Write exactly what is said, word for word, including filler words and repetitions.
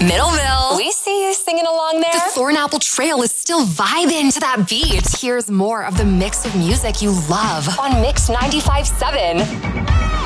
Middleville. We see you singing along there. The Thornapple Trail is still vibing to that beat. Here's more of the mix of music you love on Mix ninety-five point seven.